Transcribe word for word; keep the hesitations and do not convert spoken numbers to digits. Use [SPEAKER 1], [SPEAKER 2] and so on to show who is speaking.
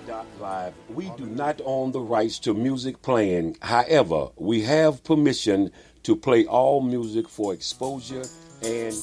[SPEAKER 1] Live. We do not own the rights to music playing. However, we have permission to play all music for exposure and